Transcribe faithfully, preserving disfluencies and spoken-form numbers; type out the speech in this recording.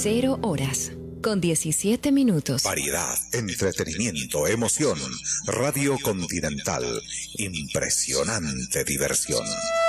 Cero horas, con diecisiete minutos. Variedad, entretenimiento, emoción. Radio Continental. Impresionante diversión.